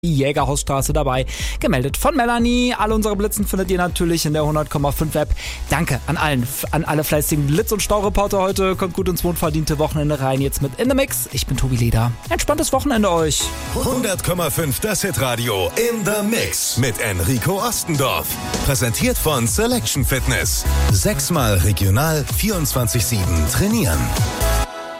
die Jägerhausstraße dabei. Gemeldet von Melanie. Alle unsere Blitzen findet ihr natürlich in der 100,5 App. Danke an alle fleißigen Blitz- und Staureporter heute. Kommt gut ins wohlverdiente Wochenende rein. Jetzt mit In the Mix. Ich bin Tobi Leder. Entspanntes Wochenende euch. 100,5 das Hitradio In the Mix mit Enrico Ostendorf. Präsentiert von Selection Fitness. 6-mal regional 24/7 trainieren.